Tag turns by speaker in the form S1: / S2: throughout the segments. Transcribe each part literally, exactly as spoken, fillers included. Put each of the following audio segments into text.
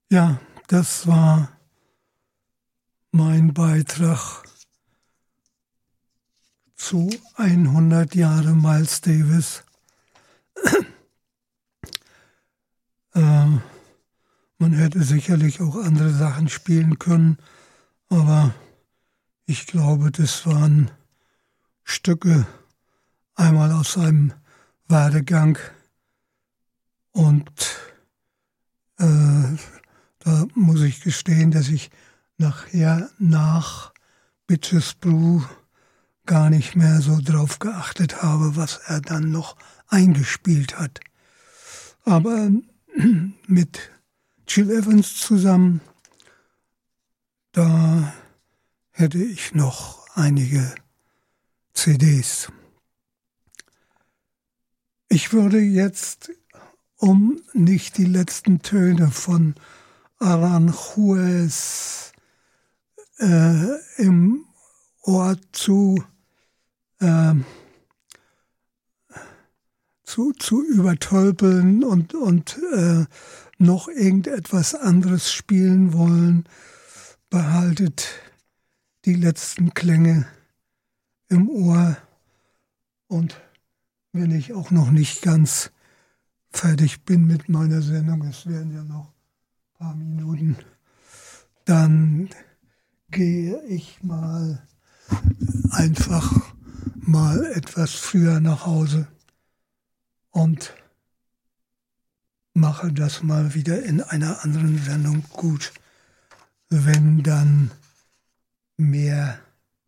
S1: Ja, das war mein Beitrag zu hundert Jahre Miles Davis. äh, man hätte sicherlich auch andere Sachen spielen können, aber ich glaube, das waren Stücke einmal aus seinem Werdegang und äh, da muss ich gestehen, dass ich nachher nach Bitches Brew gar nicht mehr so drauf geachtet habe, was er dann noch eingespielt hat. Aber mit Gil Evans zusammen, da hätte ich noch einige C Ds. Ich würde jetzt, um nicht die letzten Töne von Aranjuez äh, im Ohr zu, äh, zu, zu übertölpeln und, und äh, noch irgendetwas anderes spielen wollen, behaltet die letzten Klänge im Ohr. Und wenn ich auch noch nicht ganz fertig bin mit meiner Sendung, es werden ja noch ein paar Minuten, dann gehe ich mal einfach mal etwas früher nach Hause und mache das mal wieder in einer anderen Sendung gut, wenn dann mehr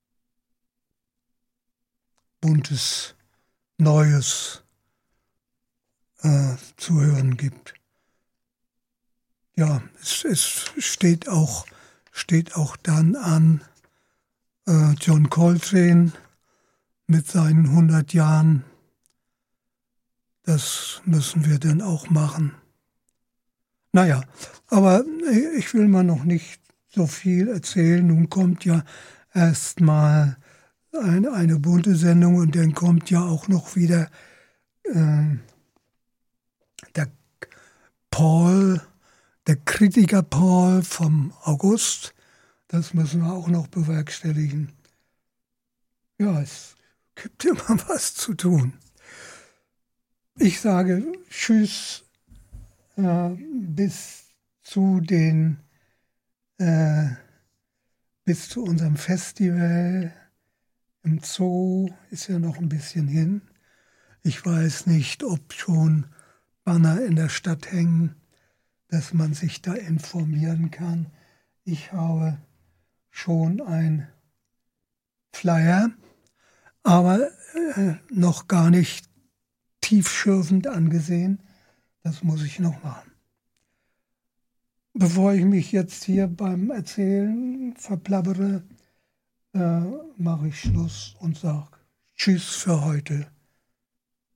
S1: buntes, Neues äh, zu hören gibt. Ja, es, es steht auch, steht auch dann an äh, John Coltrane mit seinen hundert Jahren. Das müssen wir dann auch machen. Naja, aber ich will mal noch nicht so viel erzählen. Nun kommt ja erst mal ein, eine bunte Sendung und dann kommt ja auch noch wieder äh, der Paul, der Kritiker Paul vom August. Das müssen wir auch noch bewerkstelligen. Ja, es gibt immer was zu tun. Ich sage Tschüss äh, bis zu den äh, bis zu unserem Festival im Zoo, ist ja noch ein bisschen hin. Ich weiß nicht, ob schon Banner in der Stadt hängen, dass man sich da informieren kann. Ich habe schon ein Flyer, aber äh, noch gar nicht tiefschürfend angesehen. Das muss ich noch machen. Bevor ich mich jetzt hier beim Erzählen verplappere, äh, mache ich Schluss und sage Tschüss für heute.